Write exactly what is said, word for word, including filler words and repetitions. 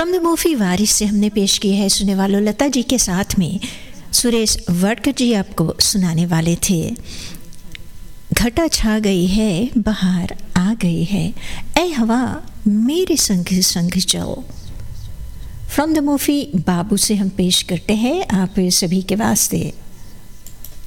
From the movie वारिस से हमने पेश की है सुनने वालों लता जी के साथ में सुरेश वडकर जी आपको सुनाने वाले थे। घटा छा गई है, बहार आ गई है, ऐ हवा मेरे संग संग जाओ। फ्रॉम द मूवी बाबू से हम पेश करते हैं आप सभी के वास्ते।